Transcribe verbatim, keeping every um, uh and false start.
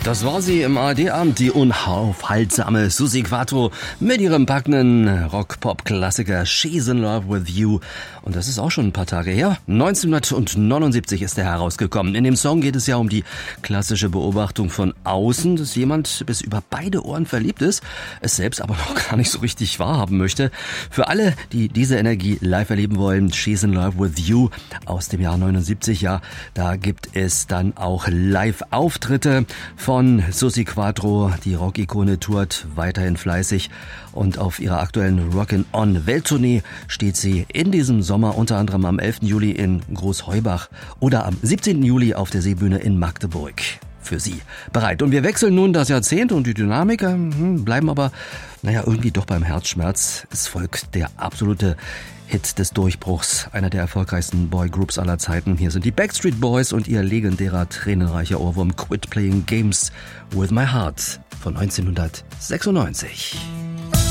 Das war sie im A R D-Abend, die unaufhaltsame Suzi Quatro mit ihrem packenden Rock-Pop-Klassiker She's in Love with You. Und das ist auch schon ein paar Tage her. neunzehnhundertneunundsiebzig ist er herausgekommen. In dem Song geht es ja um die klassische Beobachtung von außen, dass jemand bis über beide Ohren verliebt ist, es selbst aber noch gar nicht so richtig wahrhaben möchte. Für alle, die diese Energie live erleben wollen, She's in Love with You aus dem Jahr neunundsiebzig, ja, da gibt es dann auch Live-Auftritte von Suzi Quatro. Die Rock-Ikone tourt weiterhin fleißig und auf ihrer aktuellen Rockin'-On-Welttournee steht sie in diesem Sommer unter anderem am elften Juli in Großheubach oder am siebzehnten Juli auf der Seebühne in Magdeburg für Sie bereit. Und wir wechseln nun das Jahrzehnt und die Dynamik, hm, bleiben aber, naja, irgendwie doch beim Herzschmerz. Es folgt der absolute Hit des Durchbruchs, einer der erfolgreichsten Boygroups aller Zeiten. Hier sind die Backstreet Boys und ihr legendärer tränenreicher Ohrwurm Quit Playing Games with My Heart von neunzehnhundertsechsundneunzig.